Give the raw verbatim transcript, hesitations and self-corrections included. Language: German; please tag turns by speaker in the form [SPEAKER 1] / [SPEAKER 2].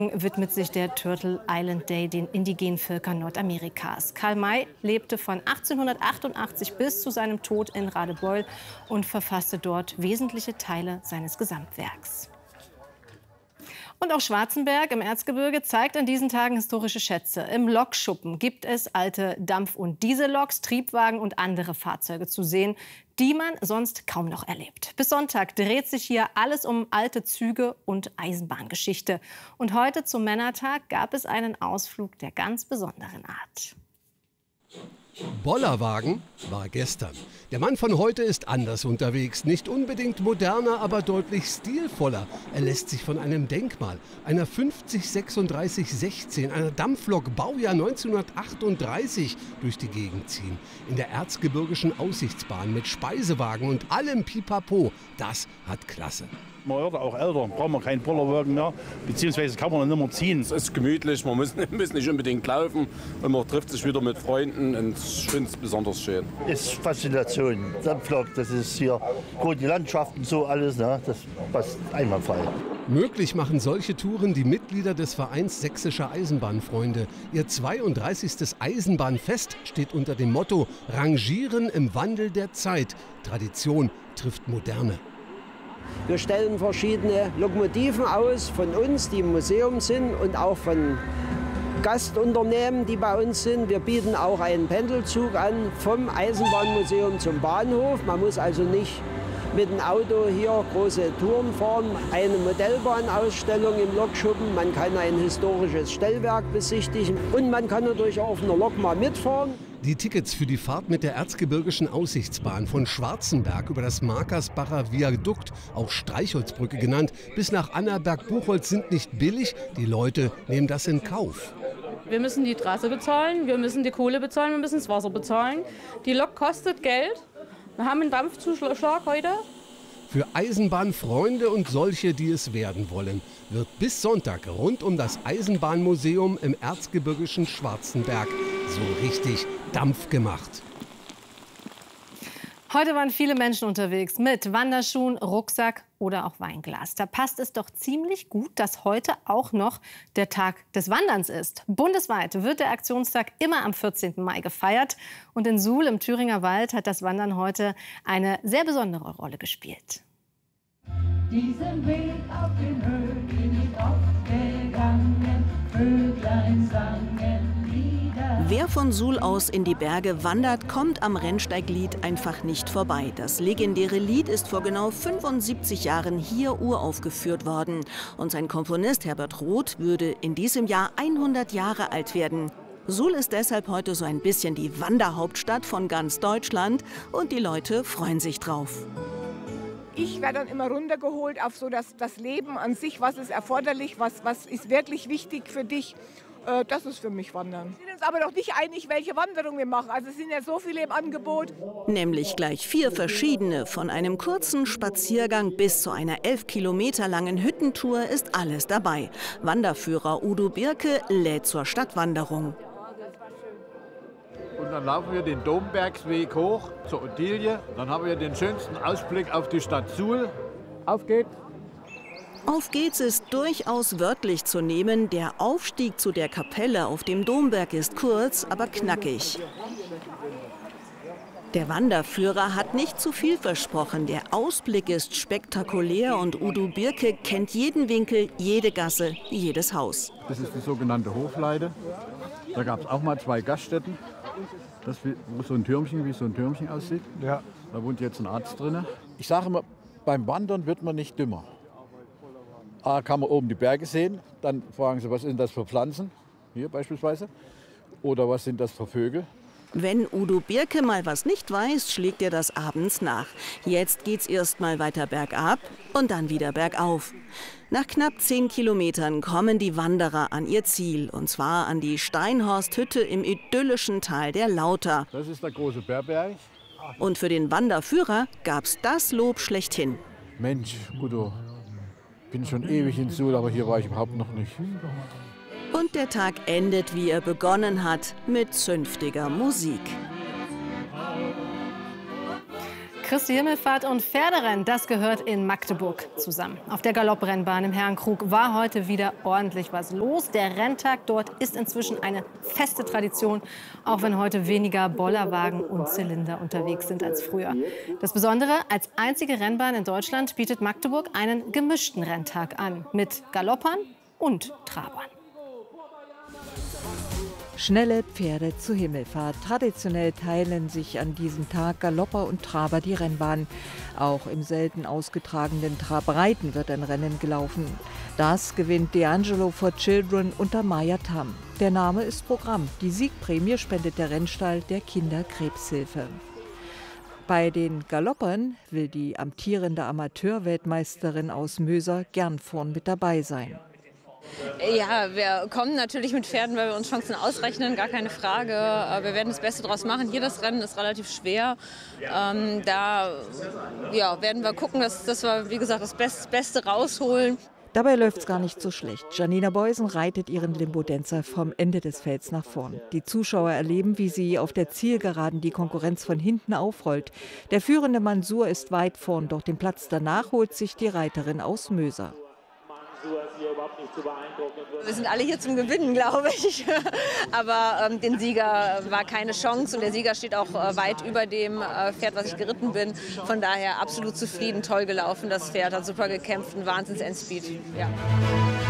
[SPEAKER 1] widmet sich der Turtle Island Day den indigenen Völkern Nordamerikas. Karl May lebte von achtzehnhundertachtundachtzig bis zu seinem Tod in Radebeul und verfasste dort wesentliche Teile seines Gesamtwerks. Und auch Schwarzenberg im Erzgebirge zeigt in diesen Tagen historische Schätze. Im Lokschuppen gibt es alte Dampf- und Dieselloks, Triebwagen und andere Fahrzeuge zu sehen, die man sonst kaum noch erlebt. Bis Sonntag dreht sich hier alles um alte Züge und Eisenbahngeschichte. Und heute zum Männertag gab es einen Ausflug der ganz besonderen Art.
[SPEAKER 2] Bollerwagen war gestern. Der Mann von heute ist anders unterwegs. Nicht unbedingt moderner, aber deutlich stilvoller. Er lässt sich von einem Denkmal, einer fünfzig sechsunddreißig sechzehn, einer Dampflok Baujahr neunzehnhundertachtunddreißig, durch die Gegend ziehen. In der erzgebirgischen Aussichtsbahn mit Speisewagen und allem Pipapo. Das hat Klasse.
[SPEAKER 3] Man wird auch älter, braucht man keinen Bollerwagen mehr, beziehungsweise kann man dann nicht mehr ziehen.
[SPEAKER 4] Es ist gemütlich, man muss, muss nicht unbedingt laufen und man trifft sich wieder mit Freunden und ich finde es besonders schön.
[SPEAKER 5] Es ist Faszination. Dampflok, das ist hier gut, die Landschaften so alles, ne? Das passt einwandfrei.
[SPEAKER 2] Möglich machen solche Touren die Mitglieder des Vereins Sächsischer Eisenbahnfreunde. Ihr zweiunddreißigstes Eisenbahnfest steht unter dem Motto Rangieren im Wandel der Zeit. Tradition trifft Moderne.
[SPEAKER 6] Wir stellen verschiedene Lokomotiven aus von uns, die im Museum sind, und auch von Gastunternehmen, die bei uns sind. Wir bieten auch einen Pendelzug an vom Eisenbahnmuseum zum Bahnhof. Man muss also nicht mit dem Auto hier große Touren fahren. Eine Modellbahnausstellung im Lokschuppen. Man kann ein historisches Stellwerk besichtigen und man kann natürlich auch auf einer Lok mal mitfahren.
[SPEAKER 2] Die Tickets für die Fahrt mit der erzgebirgischen Aussichtsbahn von Schwarzenberg über das Markersbacher Viadukt, auch Streichholzbrücke genannt, bis nach Annaberg-Buchholz sind nicht billig. Die Leute nehmen das in Kauf.
[SPEAKER 7] Wir müssen die Trasse bezahlen, wir müssen die Kohle bezahlen, wir müssen das Wasser bezahlen. Die Lok kostet Geld. Wir haben einen Dampfzuschlag heute.
[SPEAKER 2] Für Eisenbahnfreunde und solche, die es werden wollen, wird bis Sonntag rund um das Eisenbahnmuseum im erzgebirgischen Schwarzenberg so richtig Dampf gemacht.
[SPEAKER 1] Heute waren viele Menschen unterwegs mit Wanderschuhen, Rucksack oder auch Weinglas. Da passt es doch ziemlich gut, dass heute auch noch der Tag des Wanderns ist. Bundesweit wird der Aktionstag immer am vierzehnten Mai gefeiert. Und in Suhl im Thüringer Wald hat das Wandern heute eine sehr besondere Rolle gespielt.
[SPEAKER 8] Diesen Weg auf den Höhen bin ich oft gegangen, Vöglein sangen Lieder.
[SPEAKER 9] Wer von Suhl aus in die Berge wandert, kommt am Rennsteiglied einfach nicht vorbei. Das legendäre Lied ist vor genau fünfundsiebzig Jahren hier uraufgeführt worden. Und sein Komponist Herbert Roth würde in diesem Jahr hundert Jahre alt werden. Suhl ist deshalb heute so ein bisschen die Wanderhauptstadt von ganz Deutschland und die Leute freuen sich drauf.
[SPEAKER 10] Ich werde dann immer runtergeholt auf so das, das Leben an sich, was ist erforderlich, was, was ist wirklich wichtig für dich. Äh, das ist für mich Wandern. Wir sind uns aber noch nicht einig, welche Wanderung wir machen. Also es sind ja so viele im Angebot.
[SPEAKER 9] Nämlich gleich vier verschiedene. Von einem kurzen Spaziergang bis zu einer elf Kilometer langen Hüttentour ist alles dabei. Wanderführer Udo Birke lädt zur Stadtwanderung.
[SPEAKER 11] Und dann laufen wir den Dombergsweg hoch zur Ottilie. Dann haben wir den schönsten Ausblick auf die Stadt Suhl. Auf geht's!
[SPEAKER 9] Auf geht's ist durchaus wörtlich zu nehmen. Der Aufstieg zu der Kapelle auf dem Domberg ist kurz, aber knackig. Der Wanderführer hat nicht zu viel versprochen. Der Ausblick ist spektakulär und Udo Birke kennt jeden Winkel, jede Gasse, jedes Haus.
[SPEAKER 11] Das ist die sogenannte Hofleide. Da gab es auch mal zwei Gaststätten. Das ist so ein Türmchen, wie so ein Türmchen aussieht. Ja. Da wohnt jetzt ein Arzt drin. Ich sage immer, beim Wandern wird man nicht dümmer. A, kann man oben die Berge sehen, dann fragen sie, was sind das für Pflanzen, hier beispielsweise, oder was sind das für Vögel.
[SPEAKER 9] Wenn Udo Birke mal was nicht weiß, schlägt er das abends nach. Jetzt geht's erst mal weiter bergab und dann wieder bergauf. Nach knapp zehn Kilometern kommen die Wanderer an ihr Ziel, und zwar an die Steinhorsthütte im idyllischen Tal der Lauter.
[SPEAKER 11] Das ist der große Bärberg.
[SPEAKER 9] Und für den Wanderführer gab's das Lob schlechthin.
[SPEAKER 11] Mensch, Udo, bin schon ewig in Suhl, aber hier war ich überhaupt noch nicht.
[SPEAKER 9] Und der Tag endet, wie er begonnen hat, mit zünftiger Musik.
[SPEAKER 1] Christi Himmelfahrt und Pferderennen, das gehört in Magdeburg zusammen. Auf der Galopprennbahn im Herrenkrug war heute wieder ordentlich was los. Der Renntag dort ist inzwischen eine feste Tradition, auch wenn heute weniger Bollerwagen und Zylinder unterwegs sind als früher. Das Besondere, als einzige Rennbahn in Deutschland bietet Magdeburg einen gemischten Renntag an, mit Galoppern und Trabern.
[SPEAKER 12] Schnelle Pferde zur Himmelfahrt. Traditionell teilen sich an diesem Tag Galopper und Traber die Rennbahn. Auch im selten ausgetragenen Trabreiten wird ein Rennen gelaufen. Das gewinnt D'Angelo for Children unter Maya Tam. Der Name ist Programm. Die Siegprämie spendet der Rennstall der Kinderkrebshilfe. Bei den Galoppern will die amtierende Amateurweltmeisterin aus Möser gern vorn mit dabei sein.
[SPEAKER 13] Ja, wir kommen natürlich mit Pferden, weil wir uns Chancen ausrechnen, gar keine Frage. Wir werden das Beste draus machen. Hier das Rennen ist relativ schwer. Ähm, da ja, werden wir gucken, dass, dass wir, wie gesagt, das Beste rausholen.
[SPEAKER 12] Dabei läuft es gar nicht so schlecht. Janina Beusen reitet ihren Limbodenzer vom Ende des Felds nach vorn. Die Zuschauer erleben, wie sie auf der Zielgeraden die Konkurrenz von hinten aufrollt. Der führende Mansur ist weit vorn, doch den Platz danach holt sich die Reiterin aus Möser.
[SPEAKER 13] Wir sind alle hier zum Gewinnen, glaube ich. Aber ähm, den Sieger war keine Chance und der Sieger steht auch äh, weit über dem äh, Pferd, was ich geritten bin. Von daher absolut zufrieden, toll gelaufen. Das Pferd hat super gekämpft, ein Wahnsinns-Endspeed. Ja.